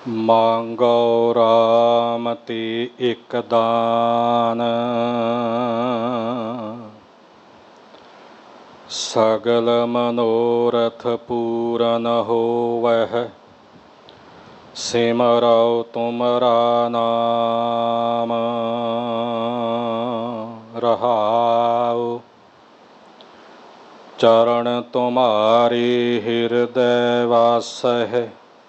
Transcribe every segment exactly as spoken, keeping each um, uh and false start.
ਮੰਗੋ ਰਾਮ ਤੇ ਇਕ ਦਾਨ, ਸਗਲ ਮਨੋਰਥ ਪੂਰਨ ਹੋਵਹਿ। ਸਿਮਰਉ ਤੁਮਰਾ ਨਾਮ ਰਹਾਉ, ਚਰਨ ਤੁਮਾਰੇ ਹਿਰਦੈ ਵਾਸਹਿ।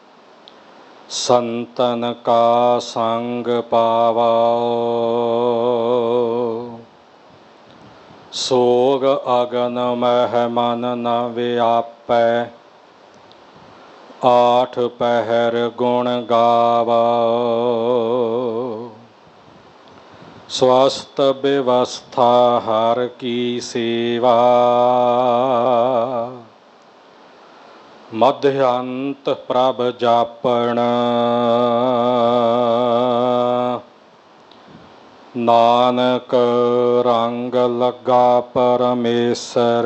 ਸੰਤਨ ਕਾ ਸੰਗ ਪਾਵਉ, ਸੋਗ ਅਗਨ ਮਹਿ ਮਨ ਨ ਵਿਆਪੈ। ਆਠ ਪਹਿਰ ਗੁਣ ਗਾਵਉ, ਸਵਸਤ ਬਿਵਸਥਾ ਹਰਿ ਕੀ ਸੇਵਾ। ਮਧਿਅੰਤ ਪ੍ਰਭ ਜਾਪਣ, ਨਾਨਕ ਰੰਗ ਲੱਗਾ ਪਰਮੇਸਰ।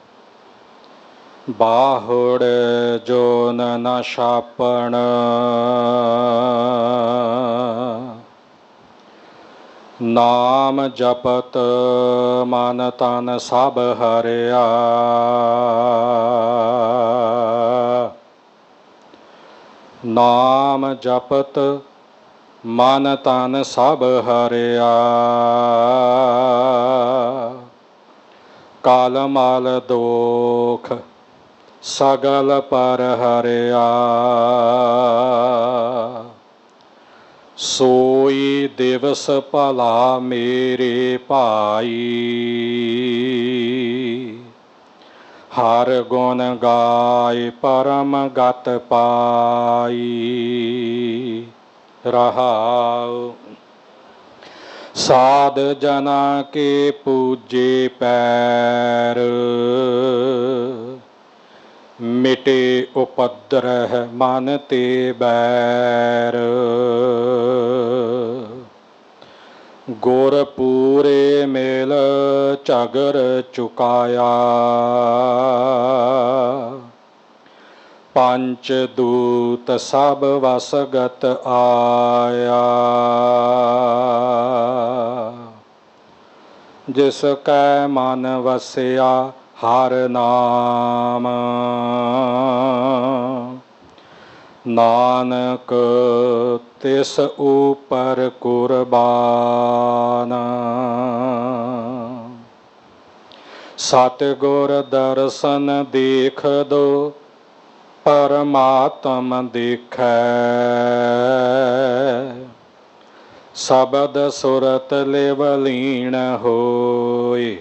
ਬਾਹੁੜ ਜੋਨ ਨ ਛਾਪਣ, ਨਾਮ ਜਪਤ ਮਨ ਤਨ ਸਭ ਹਰਿਆ। ਨਾਮ ਜਪਤ ਮਨ ਤਨ ਸਭ ਹਰਿਆ। ਕਲ ਮਲ ਦੋਖ ਸਗਲ ਪਰ ਹਰਿਆ। ਸੋਈ ਦਿਵਸ ਭਲਾ ਮੇਰੇ ਭਾਈ, ਹਰ ਗੁਣ ਗਾਏ ਪਰਮ ਗਤ ਪਾਈ। ਰਹਾਉ ਸਾਧ ਜਨਾ ਕੇ ਪੂਜੇ ਪੈਰ, ਮਿਟੇ ਉਪਦਰਹਿ ਮਨ ਤੇ ਬੈਰ। ਗੁਰ ਪੂਰੇ ਮੇਲ ਝਗਰ ਚੁਕਾਇਆ, ਪੰਚ ਦੂਤ ਸਭ ਵਸਗਤ ਆਇਆ। ਜਿਸ ਕੈ ਮਨ ਵਸਿਆ ਹਰ ਨਾਮ, ਨਾਨਕ ਤਿਸ ਉਪਰ ਕੁਰਬਾਨ। ਸਤਿਗੁਰ ਦਰਸ਼ਨ ਦੇਖ ਦੋ, ਪਰਮਾਤਮ ਦੇਖੈ। ਸ਼ਬਦ ਸੁਰਤ ਲਿਵ ਲੀਨ ਹੋਇ,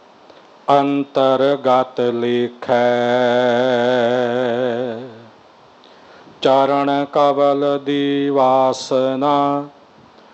ਅੰਤਰਗਤ ਲਿਖੈ। ਚਰਨ ਕਵਲ ਦੀ ਵਾਸਨਾ,